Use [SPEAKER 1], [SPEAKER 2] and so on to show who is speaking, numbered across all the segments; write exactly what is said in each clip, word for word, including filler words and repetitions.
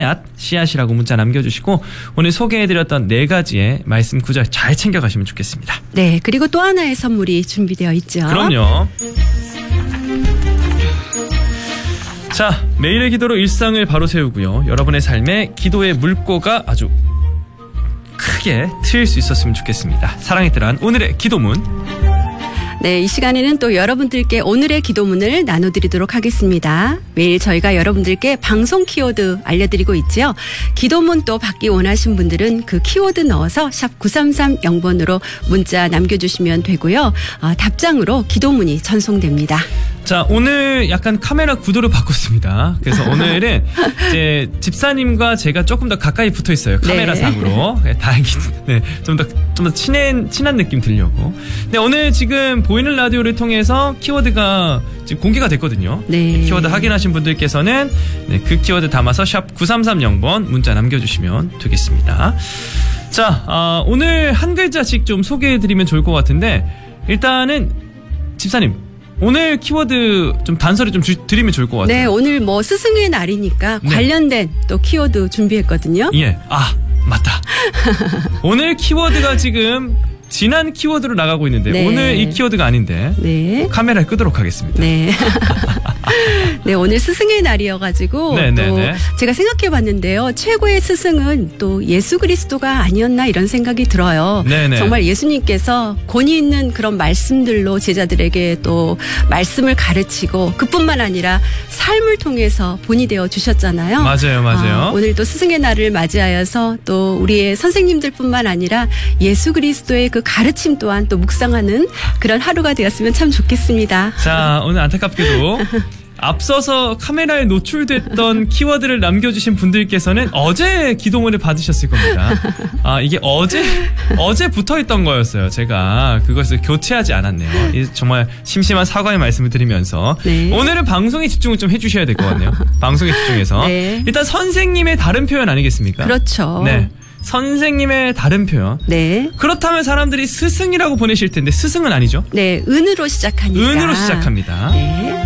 [SPEAKER 1] 씨앗이라고 문자 남겨주시고 오늘 소개해드렸던 네 가지의 말씀 구절 잘 챙겨가시면 좋겠습니다.
[SPEAKER 2] 네, 그리고 또 하나의 선물이 준비되어 있죠.
[SPEAKER 1] 그럼요. 자, 매일의 기도로 일상을 바로 세우고요. 여러분의 삶에 기도의 물꼬가 아주 크게 트일 수 있었으면 좋겠습니다. 사랑의 뜰한 오늘의 기도문.
[SPEAKER 2] 네, 이 시간에는 또 여러분들께 오늘의 기도문을 나눠드리도록 하겠습니다. 매일 저희가 여러분들께 방송 키워드 알려드리고 있죠. 기도문 또 받기 원하신 분들은 그 키워드 넣어서 샵 구삼삼영 번으로 문자 남겨주시면 되고요. 어, 답장으로 기도문이 전송됩니다.
[SPEAKER 1] 자, 오늘 약간 카메라 구도를 바꿨습니다. 그래서 오늘은 이제 집사님과 제가 조금 더 가까이 붙어 있어요. 카메라상으로. 네. 다행히 네, 좀 더 좀 더 친한 친한 느낌 들려고. 네, 오늘 지금 보이는 라디오를 통해서 키워드가 지금 공개가 됐거든요.
[SPEAKER 2] 네.
[SPEAKER 1] 키워드 확인하신 분들께서는 네, 그 키워드 담아서 샵 구삼삼영 번 문자 남겨주시면 되겠습니다. 자, 어, 오늘 한 글자씩 좀 소개해드리면 좋을 것 같은데 일단은 집사님. 오늘 키워드 좀 단서를 좀 주, 드리면 좋을 것 같아요.
[SPEAKER 2] 네, 오늘 뭐 스승의 날이니까
[SPEAKER 1] 네.
[SPEAKER 2] 관련된 또 키워드 준비했거든요.
[SPEAKER 1] 예, 아 맞다. 오늘 키워드가 지금 지난 키워드로 나가고 있는데
[SPEAKER 2] 네.
[SPEAKER 1] 오늘 이 키워드가 아닌데 네. 카메라를 끄도록 하겠습니다.
[SPEAKER 2] 네. 네, 오늘 스승의 날이어가지고
[SPEAKER 1] 네,
[SPEAKER 2] 또
[SPEAKER 1] 네, 네.
[SPEAKER 2] 제가 생각해봤는데요. 최고의 스승은 또 예수 그리스도가 아니었나 이런 생각이 들어요.
[SPEAKER 1] 네, 네.
[SPEAKER 2] 정말 예수님께서 권위 있는 그런 말씀들로 제자들에게 또 말씀을 가르치고 그뿐만 아니라 삶을 통해서 본이 되어 주셨잖아요.
[SPEAKER 1] 맞아요, 맞아요.
[SPEAKER 2] 아, 오늘 또 스승의 날을 맞이하여서 또 우리의 선생님들뿐만 아니라 예수 그리스도의 그 가르침 또한 또 묵상하는 그런 하루가 되었으면 참 좋겠습니다.
[SPEAKER 1] 자, 오늘 안타깝게도 앞서서 카메라에 노출됐던 키워드를 남겨주신 분들께서는 어제 기도문을 받으셨을 겁니다. 아, 이게 어제, 어제 붙어 있던 거였어요. 제가 그것을 교체하지 않았네요. 정말 심심한 사과의 말씀을 드리면서.
[SPEAKER 2] 네.
[SPEAKER 1] 오늘은 방송에 집중을 좀 해주셔야 될 것 같네요. 방송에 집중해서. 네. 일단 선생님의 다른 표현 아니겠습니까?
[SPEAKER 2] 그렇죠.
[SPEAKER 1] 네. 선생님의 다른 표현.
[SPEAKER 2] 네.
[SPEAKER 1] 그렇다면 사람들이 스승이라고 보내실 텐데 스승은 아니죠?
[SPEAKER 2] 네. 은으로 시작하니까.
[SPEAKER 1] 은으로 시작합니다.
[SPEAKER 2] 네.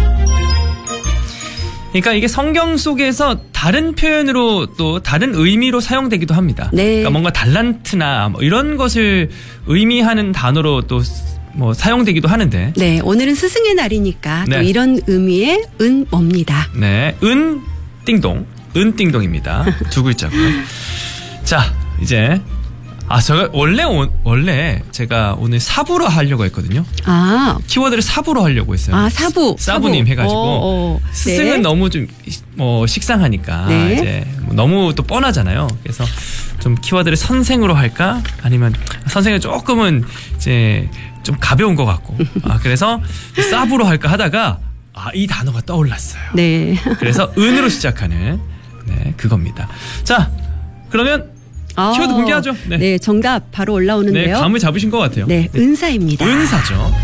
[SPEAKER 1] 그러니까 이게 성경 속에서 다른 표현으로 또 다른 의미로 사용되기도 합니다.
[SPEAKER 2] 네.
[SPEAKER 1] 그러니까 뭔가 달란트나 뭐 이런 것을 의미하는 단어로 또 뭐 사용되기도 하는데.
[SPEAKER 2] 네, 오늘은 스승의 날이니까
[SPEAKER 1] 네.
[SPEAKER 2] 또 이런 의미의 은뭡니다.
[SPEAKER 1] 네, 은 띵동, 은 띵동입니다. 두 글자고요. 자, 이제 아, 제가 원래 원래 제가 오늘 사부로 하려고 했거든요.
[SPEAKER 2] 아,
[SPEAKER 1] 키워드를 사부로 하려고 했어요.
[SPEAKER 2] 아, 사부,
[SPEAKER 1] 사부님
[SPEAKER 2] 사부.
[SPEAKER 1] 해가지고
[SPEAKER 2] 오, 오.
[SPEAKER 1] 스승은
[SPEAKER 2] 네.
[SPEAKER 1] 너무 좀 뭐 식상하니까
[SPEAKER 2] 네.
[SPEAKER 1] 이제 너무 또 뻔하잖아요. 그래서 좀 키워드를 선생으로 할까? 아니면 선생은 조금은 이제 좀 가벼운 것 같고. 아, 그래서 사부로 할까 하다가 아, 이 단어가 떠올랐어요.
[SPEAKER 2] 네.
[SPEAKER 1] 그래서 은으로 시작하는 네, 그겁니다. 자, 그러면
[SPEAKER 2] 아,
[SPEAKER 1] 키워드 공개하죠.
[SPEAKER 2] 네. 네, 정답 바로 올라오는데요.
[SPEAKER 1] 네, 감을 잡으신 것 같아요.
[SPEAKER 2] 네,
[SPEAKER 1] 네.
[SPEAKER 2] 은사입니다.
[SPEAKER 1] 은사죠.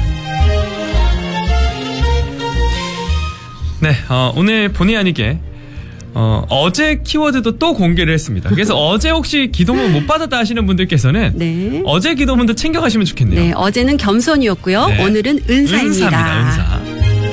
[SPEAKER 1] 네, 어, 오늘 본의 아니게 어, 어제 키워드도 또 공개를 했습니다. 그래서 어제 혹시 기도문 못 받았다 하시는 분들께서는
[SPEAKER 2] 네.
[SPEAKER 1] 어제 기도문도 챙겨가시면 좋겠네요.
[SPEAKER 2] 네, 어제는 겸손이었고요.
[SPEAKER 1] 네.
[SPEAKER 2] 오늘은 은사입니다.
[SPEAKER 1] 은사입니다. 은사.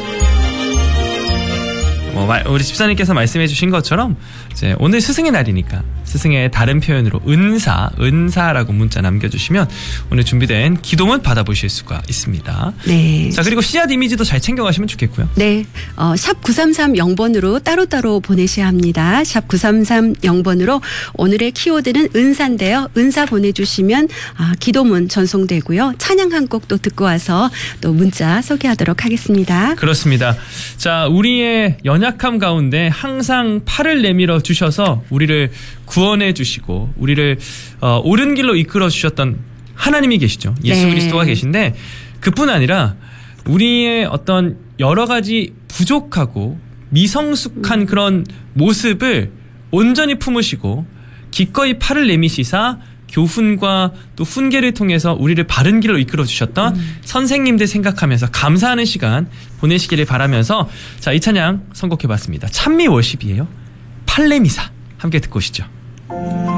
[SPEAKER 1] 뭐, 우리 집사님께서 말씀해 주신 것처럼 이제 오늘 스승의 날이니까 스승의 다른 표현으로 은사, 은사라고 문자 남겨주시면 오늘 준비된 기도문 받아보실 수가 있습니다.
[SPEAKER 2] 네.
[SPEAKER 1] 자, 그리고 씨앗 이미지도 잘 챙겨가시면 좋겠고요.
[SPEAKER 2] 네. 어, 샵 구삼삼영 번으로 따로따로 보내셔야 합니다. 샵 구삼삼영 번으로 오늘의 키워드는 은사인데요. 은사 보내주시면 아, 기도문 전송되고요. 찬양 한 곡 또 듣고 와서 또 문자 소개하도록 하겠습니다.
[SPEAKER 1] 그렇습니다. 자, 우리의 연약함 가운데 항상 팔을 내밀어 주셔서 우리를 구원해 주시고 우리를 어, 옳은 길로 이끌어 주셨던 하나님이 계시죠. 예수
[SPEAKER 2] 네.
[SPEAKER 1] 그리스도가 계신데 그뿐 아니라 우리의 어떤 여러 가지 부족하고 미성숙한 그런 모습을 온전히 품으시고 기꺼이 팔을 내미시사 교훈과 또 훈계를 통해서 우리를 바른 길로 이끌어 주셨던 음. 선생님들 생각하면서 감사하는 시간 보내시기를 바라면서 자, 이 찬양 선곡해봤습니다. 찬미 월십이에요. 팔레미사 함께 듣고 오시죠.